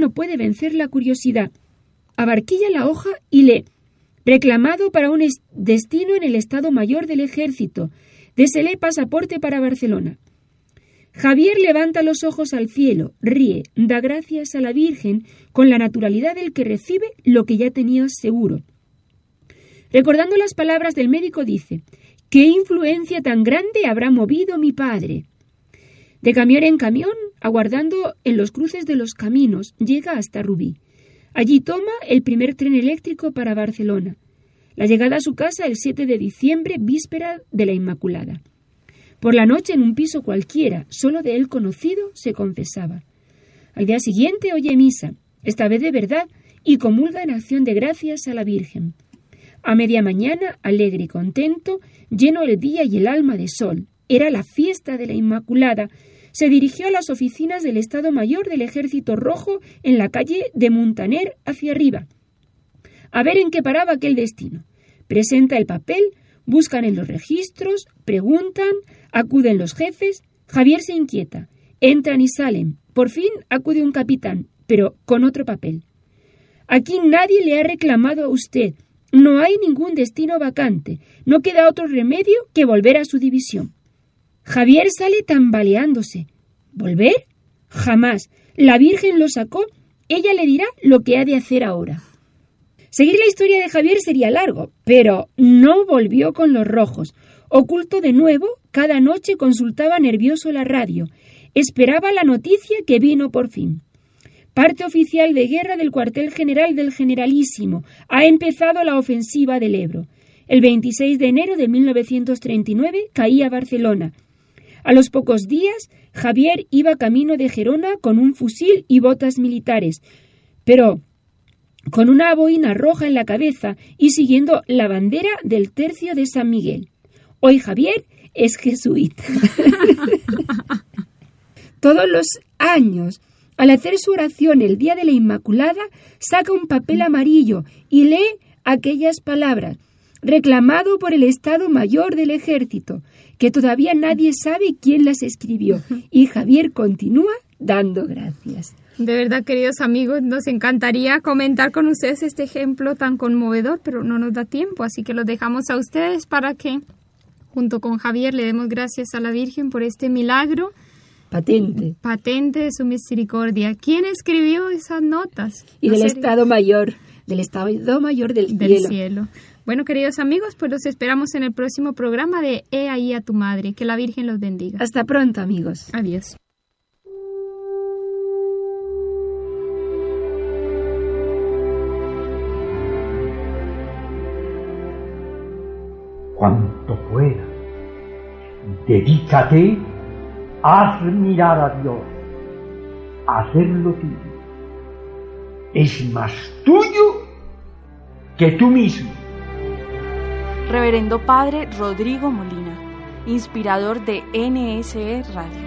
no puede vencer la curiosidad. Abarquilla la hoja y lee: reclamado para un destino en el Estado Mayor del Ejército. Désele pasaporte para Barcelona. Javier levanta los ojos al cielo, ríe, da gracias a la Virgen con la naturalidad del que recibe lo que ya tenía seguro. Recordando las palabras del médico dice: ¿qué influencia tan grande habrá movido mi padre? De camión en camión, aguardando en los cruces de los caminos, llega hasta Rubí. Allí toma el primer tren eléctrico para Barcelona. La llegada a su casa el 7 de diciembre, víspera de la Inmaculada. Por la noche, en un piso cualquiera, solo de él conocido, se confesaba. Al día siguiente oye misa, esta vez de verdad, y comulga en acción de gracias a la Virgen. A media mañana, alegre y contento, lleno el día y el alma de sol. Era la fiesta de la Inmaculada. Se dirigió a las oficinas del Estado Mayor del Ejército Rojo en la calle de Muntaner hacia arriba. A ver en qué paraba aquel destino. Presenta el papel, buscan en los registros, preguntan, acuden los jefes. Javier se inquieta. Entran y salen. Por fin acude un capitán, pero con otro papel. Aquí nadie le ha reclamado a usted. No hay ningún destino vacante. No queda otro remedio que volver a su división. Javier sale tambaleándose. ¿Volver? Jamás. La Virgen lo sacó. Ella le dirá lo que ha de hacer ahora. Seguir la historia de Javier sería largo, pero no volvió con los rojos. Oculto de nuevo, cada noche consultaba nervioso la radio. Esperaba la noticia que vino por fin. Parte oficial de guerra del cuartel general del Generalísimo. Ha empezado la ofensiva del Ebro. El 26 de enero de 1939 caía Barcelona. A los pocos días, Javier iba camino de Gerona con un fusil y botas militares, pero con una boina roja en la cabeza y siguiendo la bandera del Tercio de San Miguel. Hoy Javier es jesuita. Todos los años, al hacer su oración el día de la Inmaculada, saca un papel amarillo y lee aquellas palabras: reclamado por el Estado Mayor del Ejército, que todavía nadie sabe quién las escribió. Y Javier continúa dando gracias. De verdad, queridos amigos, nos encantaría comentar con ustedes este ejemplo tan conmovedor, pero no nos da tiempo, así que lo dejamos a ustedes para que, junto con Javier, le demos gracias a la Virgen por este milagro patente de su misericordia. ¿Quién escribió esas notas? Y del Estado Mayor del cielo. Bueno, queridos amigos, pues los esperamos en el próximo programa de He ahí a tu madre. Que la Virgen los bendiga. Hasta pronto, amigos. Adiós. Cuanto puedas, dedícate a admirar a Dios, a hacerlo tuyo. Es más tuyo que tú mismo. Reverendo Padre Rodrigo Molina, inspirador de NSE Radio.